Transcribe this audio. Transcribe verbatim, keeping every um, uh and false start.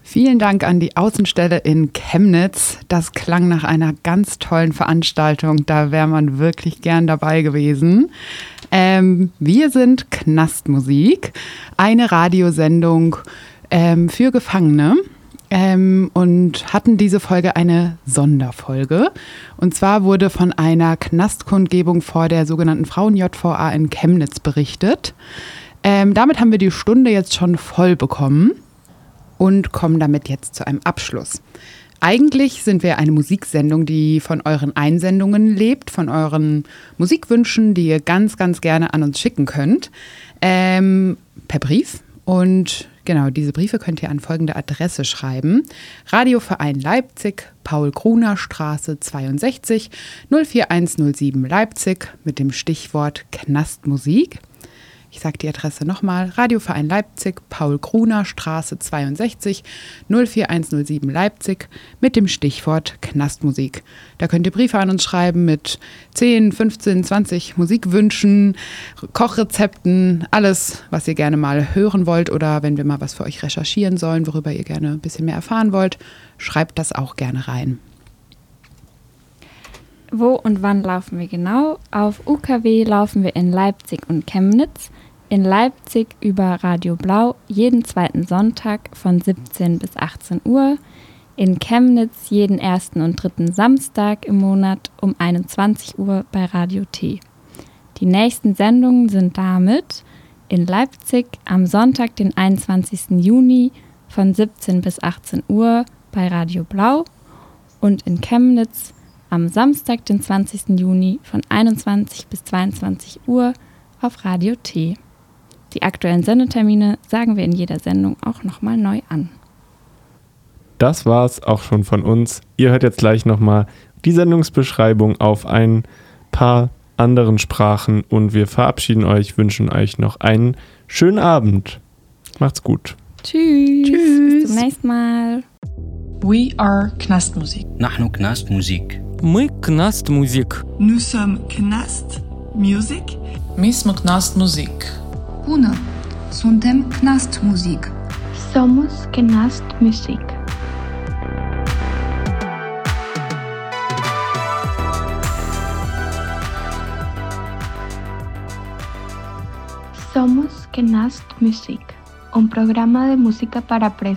Vielen Dank an die Außenstelle in Chemnitz. Das klang nach einer ganz tollen Veranstaltung. Da wäre man wirklich gern dabei gewesen. Ähm, wir sind Knastmusik, eine Radiosendung ähm, für Gefangene. Ähm, und hatten diese Folge eine Sonderfolge. Und zwar wurde von einer Knastkundgebung vor der sogenannten Frauen-J V A in Chemnitz berichtet. Ähm, damit haben wir die Stunde jetzt schon voll bekommen und kommen damit jetzt zu einem Abschluss. Eigentlich sind wir eine Musiksendung, die von euren Einsendungen lebt, von euren Musikwünschen, die ihr ganz, ganz gerne an uns schicken könnt, ähm, per Brief. Und genau, diese Briefe könnt ihr an folgende Adresse schreiben. Radioverein Leipzig, Paul-Kruner-Straße zweiundsechzig, null vier eins null sieben Leipzig mit dem Stichwort Knastmusik. Ich sage die Adresse nochmal. Radioverein Leipzig, Paul-Kruner-Straße zweiundsechzig, null vier eins null sieben Leipzig mit dem Stichwort Knastmusik. Da könnt ihr Briefe an uns schreiben mit zehn, fünfzehn, zwanzig Musikwünschen, Kochrezepten, alles, was ihr gerne mal hören wollt oder wenn wir mal was für euch recherchieren sollen, worüber ihr gerne ein bisschen mehr erfahren wollt, schreibt das auch gerne rein. Wo und wann laufen wir genau? Auf U K W laufen wir in Leipzig und Chemnitz. In Leipzig über Radio Blau jeden zweiten Sonntag von siebzehn bis achtzehn Uhr. In Chemnitz jeden ersten und dritten Samstag im Monat um einundzwanzig Uhr bei Radio T. Die nächsten Sendungen sind damit in Leipzig am Sonntag, den einundzwanzigsten Juni von siebzehn bis achtzehn Uhr bei Radio Blau und in Chemnitz am Samstag, den zwanzigsten Juni von einundzwanzig bis zweiundzwanzig Uhr auf Radio T. Die aktuellen Sendetermine sagen wir in jeder Sendung auch nochmal neu an. Das war's auch schon von uns. Ihr hört jetzt gleich nochmal die Sendungsbeschreibung auf ein paar anderen Sprachen und wir verabschieden euch, wünschen euch noch einen schönen Abend. Macht's gut. Tschüss. Tschüss. Bis zum nächsten Mal. We are Knastmusik. نحن كناست موزيك. Мы Knastmusik. Nous sommes Knast Music. My smo Knastmusik. Bună! Suntem Knastmusik. Somos Knastmusik. Somos Knastmusik, un programa de música para presos.